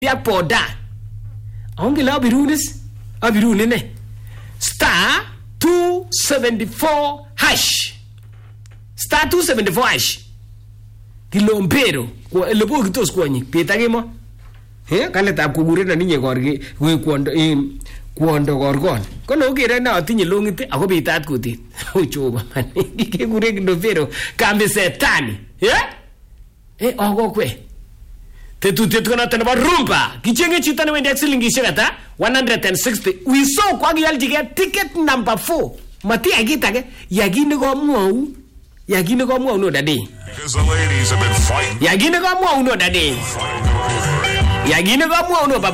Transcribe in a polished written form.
ya poda onge la birunis abirunine star 274 hash star 274 hash kilombero ko elebo kitos kwonyi petagemo kale tab kugure na ninye gorge we kwondo gorgon kono ukire na atinye longit ako bitat kutit uchoba man kigure kilombero kambe setani ogokwe tetutet kono tena rumba kichenge chito ne wendi silingishek ata 160 wiso kwa gialjige ticket number 4 mati agitage yagine go mwau no dadi Because the ladies have been fighting. yagine go mwau no dadi yagine go mwau no